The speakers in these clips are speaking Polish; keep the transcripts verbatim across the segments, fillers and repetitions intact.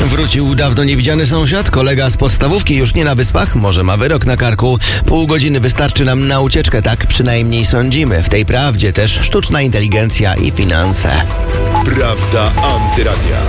Wrócił dawno niewidziany sąsiad, kolega z podstawówki już nie na wyspach, może ma wyrok na karku. Pół godziny wystarczy nam na ucieczkę, tak przynajmniej sądzimy. W tej prawdzie też sztuczna inteligencja i finanse. Prawda Antyradia.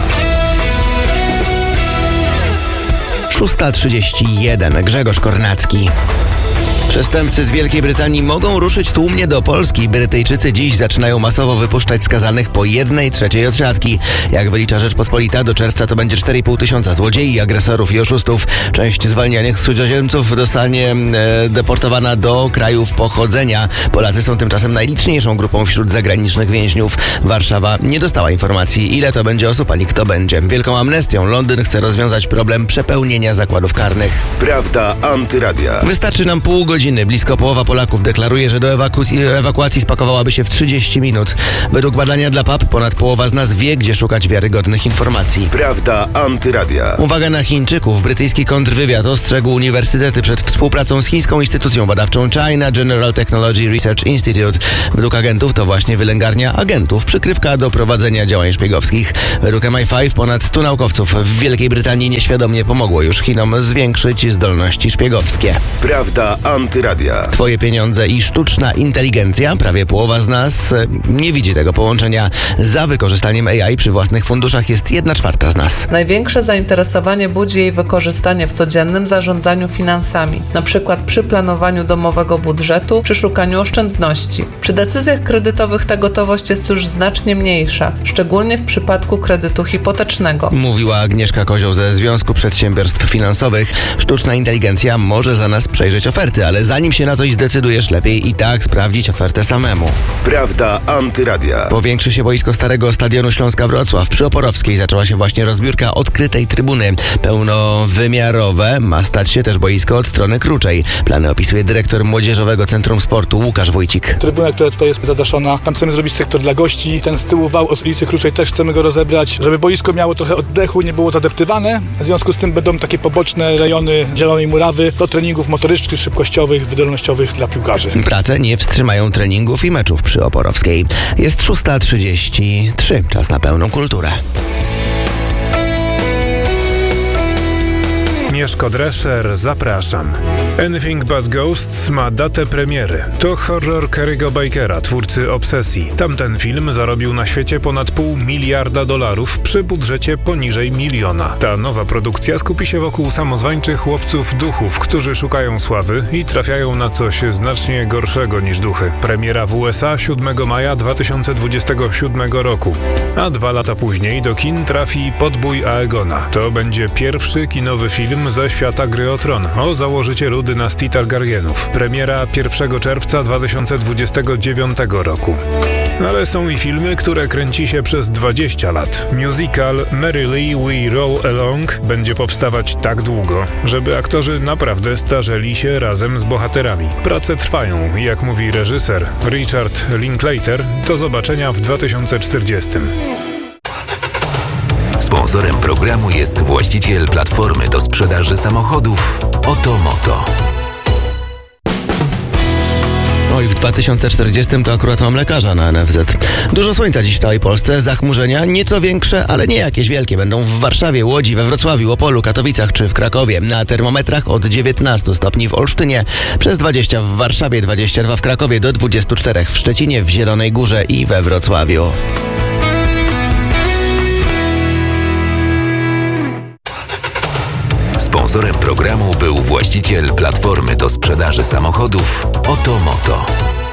szósta trzydzieści jeden. Grzegorz Kornacki. Przestępcy z Wielkiej Brytanii mogą ruszyć tłumnie do Polski. Brytyjczycy dziś zaczynają masowo wypuszczać skazanych po jednej trzeciej od siatki. Jak wylicza Rzeczpospolita, do czerwca to będzie cztery i pół tysiąca złodziei, agresorów i oszustów. Część zwalnianych cudzoziemców dostanie e, deportowana do krajów pochodzenia. Polacy są tymczasem najliczniejszą grupą wśród zagranicznych więźniów. Warszawa nie dostała informacji, ile to będzie osób, ani kto będzie. Wielką amnestią Londyn chce rozwiązać problem przepełnienia zakładów karnych. Prawda Antyradia. Wystarczy nam pół godziny. Blisko połowa Polaków deklaruje, że do ewakuacji, ewakuacji spakowałaby się w trzydzieści minut. Według badania dla P A P ponad połowa z nas wie, gdzie szukać wiarygodnych informacji. Prawda Antyradia. Uwaga na Chińczyków. Brytyjski kontrwywiad ostrzegł uniwersytety przed współpracą z chińską instytucją badawczą China General Technology Research Institute. Według agentów to właśnie wylęgarnia agentów, przykrywka do prowadzenia działań szpiegowskich. Według M I pięć ponad stu naukowców w Wielkiej Brytanii nieświadomie pomogło już Chinom zwiększyć zdolności szpiegowskie. Prawda Antyradia. Twoje pieniądze i sztuczna inteligencja. Prawie połowa z nas nie widzi tego połączenia. Za wykorzystaniem A I przy własnych funduszach jest jedna czwarta z nas. Największe zainteresowanie budzi jej wykorzystanie w codziennym zarządzaniu finansami, na przykład przy planowaniu domowego budżetu czy szukaniu oszczędności. Przy decyzjach kredytowych ta gotowość jest już znacznie mniejsza, szczególnie w przypadku kredytu hipotecznego. Mówiła Agnieszka Kozioł ze Związku Przedsiębiorstw Finansowych. Sztuczna inteligencja może za nas przejrzeć oferty, ale zanim się na coś zdecydujesz, lepiej i tak sprawdzić ofertę samemu. Prawda Antyradia. Powiększy się boisko starego stadionu Śląska Wrocław. Przy Oporowskiej zaczęła się właśnie rozbiórka odkrytej trybuny. Pełnowymiarowe ma stać się też boisko od strony Kruczej. Plany opisuje dyrektor Młodzieżowego Centrum Sportu Łukasz Wójcik. Trybuna, która tutaj jest zadaszona, tam chcemy zrobić sektor dla gości. Ten z tyłu wał od ulicy Kruczej też chcemy go rozebrać, żeby boisko miało trochę oddechu, nie było zadeptywane. W związku z tym będą takie poboczne rejony zielonej murawy do treningów motorycznych, szybkościowych, wydolnościowych dla piłkarzy. Prace nie wstrzymają treningów i meczów przy Oporowskiej. Jest szósta trzydzieści trzy. Czas na pełną kulturę. Mieszko Drescher, zapraszam. Anything But Ghosts ma datę premiery. To horror Kerry'ego Bakera, twórcy Obsesji. Tamten film zarobił na świecie ponad pół miliarda dolarów przy budżecie poniżej miliona. Ta nowa produkcja skupi się wokół samozwańczych łowców duchów, którzy szukają sławy i trafiają na coś znacznie gorszego niż duchy. Premiera w U S A siódmego maja dwa tysiące dwudziestego siódmego roku. A dwa lata później do kin trafi Podbój Aegona. To będzie pierwszy kinowy film ze świata Gry o Tron o założycielu dynastii Targaryenów. Premiera pierwszego czerwca dwa tysiące dwudziestego dziewiątego roku. Ale są i filmy, które kręci się przez dwadzieścia lat. Musical Merrily We Roll Along będzie powstawać tak długo, żeby aktorzy naprawdę starzeli się razem z bohaterami. Prace trwają, jak mówi reżyser Richard Linklater, do zobaczenia w dwa tysiące czterdziestym. Sponsorem programu jest właściciel platformy do sprzedaży samochodów Otomoto. Oj, w dwa tysiące czterdziestym to akurat mam lekarza na N F Z. Dużo słońca dziś w całej Polsce, zachmurzenia nieco większe, ale nie jakieś wielkie. Będą w Warszawie, Łodzi, we Wrocławiu, Opolu, Katowicach czy w Krakowie. Na termometrach od dziewiętnastu stopni w Olsztynie, przez dwadzieścia w Warszawie, dwadzieścia dwa w Krakowie, do dwudziestu czterech w Szczecinie, w Zielonej Górze i we Wrocławiu. Sponsorem programu był właściciel platformy do sprzedaży samochodów Otomoto.